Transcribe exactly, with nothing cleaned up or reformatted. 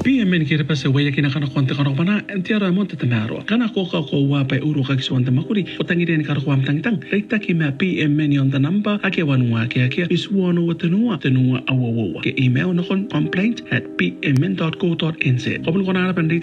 P M N kira pa sa waya kina kana konti kana mana entiara mo tatamaro. Kana ko ka ko wa pa uru ka kiswan tamakuri. Utangi den karo ko am tangitang. Reita ki ma P M N yon tanamba ake wanwa ke ake iswano watanua tanua awawa. Ke email na kon complaint at p m n dot co dot n z. Obon ko na na